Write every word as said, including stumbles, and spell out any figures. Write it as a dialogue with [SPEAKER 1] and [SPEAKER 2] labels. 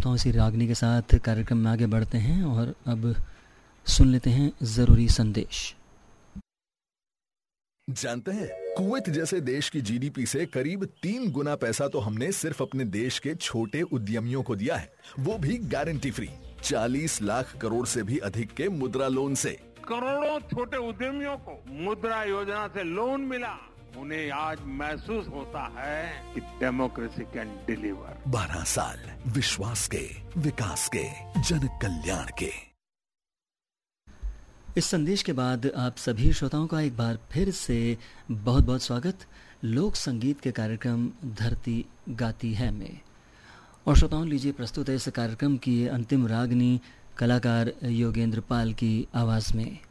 [SPEAKER 1] श्रोताओं, इसी रागनी के साथ कार्यक्रम में आगे बढ़ते हैं और अब सुन लेते हैं ज़रूरी संदेश।
[SPEAKER 2] जानते हैं, कुवैत जैसे देश की जीडीपी से करीब तीन गुना पैसा तो हमने सिर्फ अपने देश के छोटे उद्यमियों को दिया है, वो भी गारंटी फ्री। चालीस लाख करोड़ से भी अधिक के मुद्रा लोन से।
[SPEAKER 3] करोड़ों छोटे उद्यमियों को मुद्रा योजना से लोन मिला। उन्हें आज महसूस होता है कि डेमोक्रेसी कैन डिलीवर।
[SPEAKER 2] बारह साल विश्वास के, विकास के, जन कल्याण के।
[SPEAKER 1] इस संदेश के बाद आप सभी श्रोताओं का एक बार फिर से बहुत बहुत स्वागत लोक संगीत के कार्यक्रम धरती गाती है में। और श्रोताओं, लीजिए प्रस्तुत है इस कार्यक्रम की अंतिम रागनी कलाकार योगेंद्र पाल की आवाज़ में।